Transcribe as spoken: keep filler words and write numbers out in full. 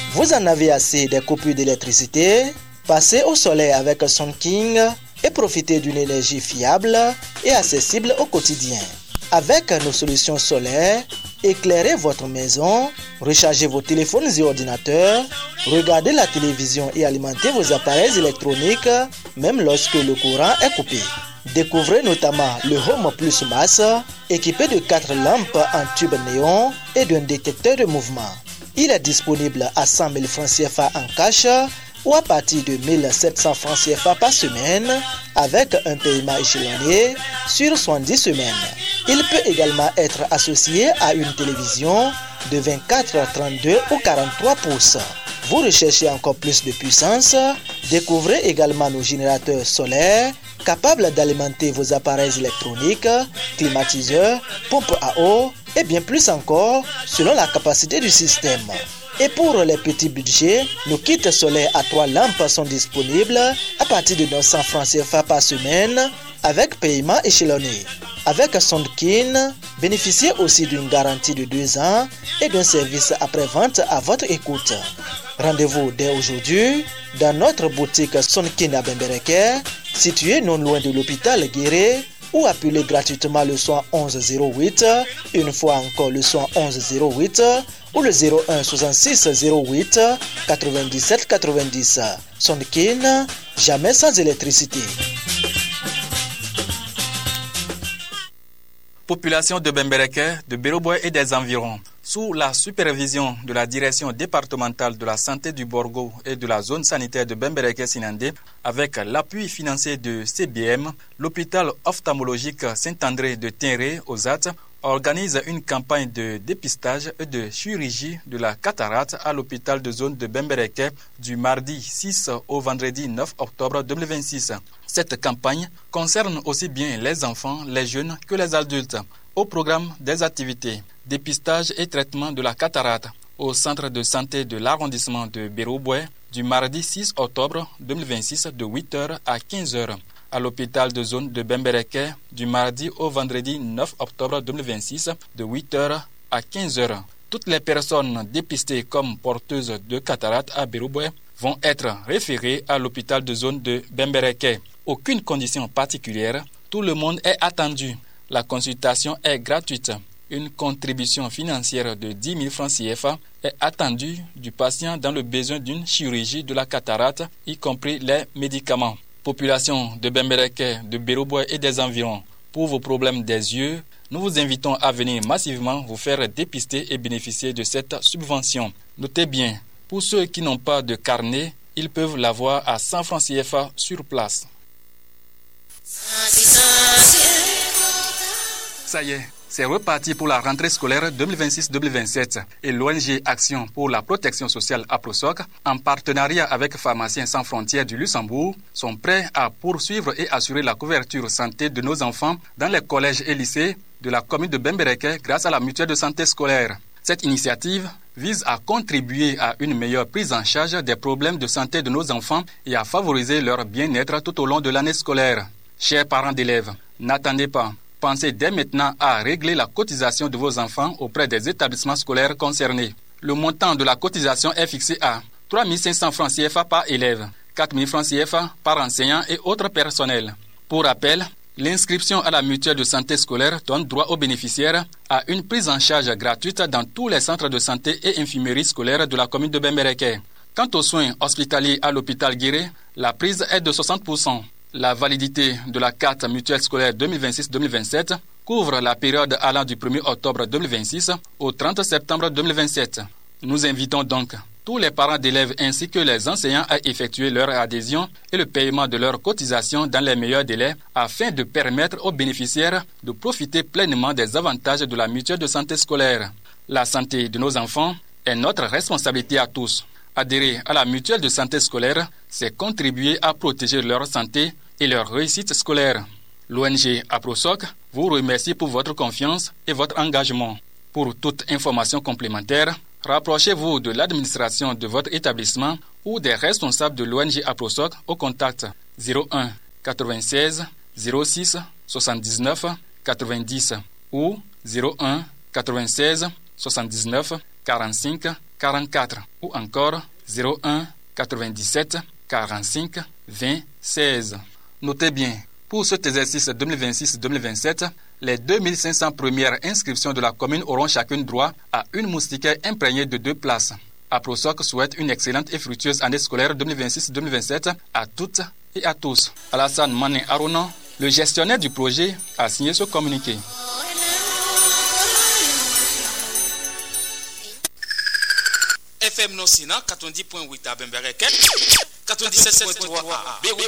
Vous en avez assez des coupures d'électricité? Passez au soleil avec Sun King et profitez d'une énergie fiable et accessible au quotidien. Avec nos solutions solaires, éclairez votre maison, rechargez vos téléphones et ordinateurs, regardez la télévision et alimentez vos appareils électroniques même lorsque le courant est coupé. Découvrez notamment le Home Plus Max équipé de quatre lampes en tube néon et d'un détecteur de mouvement. Il est disponible à cent mille francs C F A en cash ou à partir de mille sept cents francs C F A par semaine avec un paiement échelonné sur soixante-dix semaines. Il peut également être associé à une télévision de vingt-quatre, trente-deux ou quarante-trois pouces. Vous recherchez encore plus de puissance? Découvrez également nos générateurs solaires capables d'alimenter vos appareils électroniques, climatiseurs, pompes à eau et bien plus encore selon la capacité du système. Et pour les petits budgets, nos kits solaires à trois lampes sont disponibles à partir de neuf cents francs C F A par semaine avec paiement échelonné. Avec Soundkin, bénéficiez aussi d'une garantie de deux ans et d'un service après-vente à votre écoute. Rendez-vous dès aujourd'hui dans notre boutique Soundkin à Bembereke, située non loin de l'hôpital Guéré, ou appelez gratuitement le soin onze zéro huit, une fois encore le soin onze zéro huit ou le zéro un soixante-six zéro huit quatre-vingt-dix-sept quatre-vingt-dix. Soundkin, jamais sans électricité. Population de Bembereke, de Béroboy et des environs. Sous la supervision de la direction départementale de la santé du Borgo et de la zone sanitaire de Bembereke-Sinandé, avec l'appui financier de C B M, l'hôpital ophtalmologique Saint-André de Tinré, aux A T, organise une campagne de dépistage et de chirurgie de la cataracte à l'hôpital de zone de Bembereke du mardi six au vendredi neuf octobre deux mille vingt-six. Cette campagne concerne aussi bien les enfants, les jeunes que les adultes. Au programme des activités, dépistage et traitement de la cataracte au centre de santé de l'arrondissement de Béroboy du mardi six octobre deux mille vingt-six de huit heures à quinze heures. À l'hôpital de zone de Bembereke du mardi au vendredi neuf octobre deux mille vingt-six de huit heures à quinze heures. Toutes les personnes dépistées comme porteuses de cataracte à Béroboy vont être référées à l'hôpital de zone de Bembereke. Aucune condition particulière, tout le monde est attendu. La consultation est gratuite. Une contribution financière de dix mille francs C F A est attendue du patient dans le besoin d'une chirurgie de la cataracte, y compris les médicaments. Population de Bembereke, de Béroboy et des environs, pour vos problèmes des yeux, nous vous invitons à venir massivement vous faire dépister et bénéficier de cette subvention. Notez bien, pour ceux qui n'ont pas de carnet, ils peuvent l'avoir à cent francs C F A sur place. Ça y est, c'est reparti pour la rentrée scolaire deux mille vingt-six deux mille vingt-sept et l'O N G Action pour la protection sociale APROSOC, en partenariat avec Pharmaciens sans frontières du Luxembourg, sont prêts à poursuivre et assurer la couverture santé de nos enfants dans les collèges et lycées de la commune de Bembereke grâce à la mutuelle de santé scolaire. Cette initiative vise à contribuer à une meilleure prise en charge des problèmes de santé de nos enfants et à favoriser leur bien-être tout au long de l'année scolaire. Chers parents d'élèves, n'attendez pas. Pensez dès maintenant à régler la cotisation de vos enfants auprès des établissements scolaires concernés. Le montant de la cotisation est fixé à trois mille cinq cents francs C F A par élève, quatre mille francs C F A par enseignant et autres personnels. Pour rappel, l'inscription à la mutuelle de santé scolaire donne droit aux bénéficiaires à une prise en charge gratuite dans tous les centres de santé et infirmeries scolaires de la commune de Bembereke. Quant aux soins hospitaliers à l'hôpital Guéré, la prise est de soixante pour cent. La validité de la carte mutuelle scolaire deux mille vingt-six deux mille vingt-sept couvre la période allant du premier octobre deux mille vingt-six au trente septembre deux mille vingt-sept. Nous invitons donc tous les parents d'élèves ainsi que les enseignants à effectuer leur adhésion et le paiement de leur cotisation dans les meilleurs délais afin de permettre aux bénéficiaires de profiter pleinement des avantages de la mutuelle de santé scolaire. La santé de nos enfants est notre responsabilité à tous. Adhérer à la mutuelle de santé scolaire, c'est contribuer à protéger leur santé et leur réussite scolaire. L'O N G APROSOC vous remercie pour votre confiance et votre engagement. Pour toute information complémentaire, rapprochez-vous de l'administration de votre établissement ou des responsables de l'O N G APROSOC au contact zéro un quatre-vingt-seize zéro six soixante-dix-neuf quatre-vingt-dix ou zéro un quatre-vingt-seize soixante-dix-neuf quarante-cinq quarante-quatre ou encore zéro un quatre-vingt-dix-sept quarante-cinq vingt seize. Notez bien, pour cet exercice deux mille vingt-six deux mille vingt-sept, les deux mille cinq cents premières inscriptions de la commune auront chacune droit à une moustiquaire imprégnée de deux places. APROSOC souhaite une excellente et fructueuse année scolaire deux mille vingt-six deux mille vingt-sept à toutes et à tous. Alassane Mané Aronan, le gestionnaire du projet, a signé ce communiqué. F M Nosina quatre-vingt-dix point huit à Bembereket, quatre-vingt-dix-sept point trois à Bérou.